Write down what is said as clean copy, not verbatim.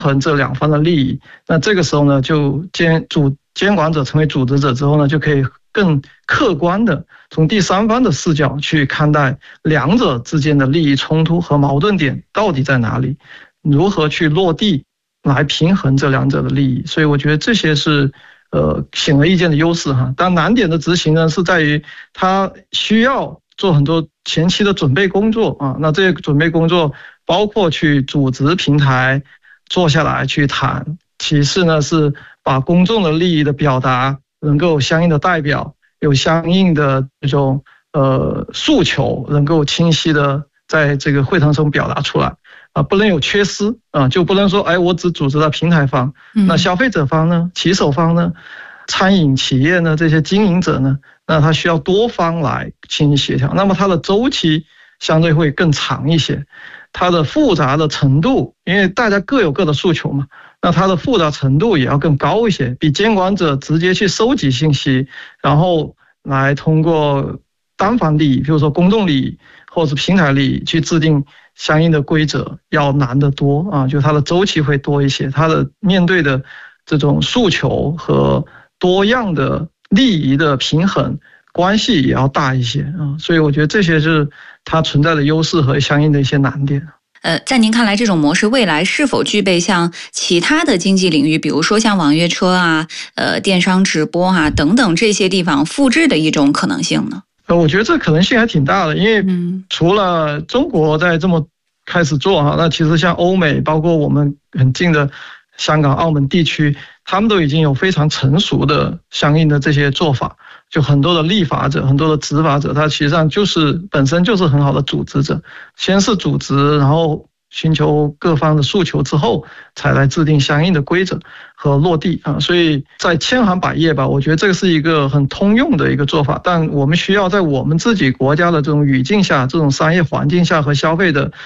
衡这两方的利益。那这个时候呢，就监管者成为组织者之后呢，就可以更客观的从第三方的视角去看待两者之间的利益冲突和矛盾点到底在哪里，如何去落地来平衡这两者的利益。所以我觉得这些是显而易见的优势哈。但难点的执行呢，是在于它需要做很多前期的准备工作啊。那这些准备工作包括去组织平台，坐下来去谈。其次呢，是把公众的利益的表达能够相应的代表，有相应的这种诉求，能够清晰的在这个会谈中表达出来啊，不能有缺失啊，就不能说我只组织了平台方，那消费者方呢，骑手方呢，餐饮企业呢，这些经营者呢，那它需要多方来进行协调，那么它的周期相对会更长一些，它的复杂的程度，因为大家各有各的诉求嘛，那它的复杂程度也要更高一些，比监管者直接去收集信息，然后来通过单方利益，比如说公众利益或者是平台利益去制定相应的规则要难得多啊，就它的周期会多一些，它的面对的这种诉求和多样的利益的平衡关系也要大一些啊，所以我觉得这些是它存在的优势和相应的一些难点。 在您看来，这种模式未来是否具备像其他的经济领域，比如说像网约车啊、电商直播啊等等这些地方复制的一种可能性呢？ 我觉得这可能性还挺大的，因为除了中国在这么开始做哈，那其实像欧美，包括我们很近的香港、澳门地区，他们都已经有非常成熟的相应的这些做法，就很多的立法者、很多的执法者，他实际上本身就是很好的组织者，先是组织，然后寻求各方的诉求之后，才来制定相应的规则和落地啊。所以在千行百业吧，我觉得这个是一个很通用的一个做法，但我们需要在我们自己国家的这种语境下、这种商业环境下和消费的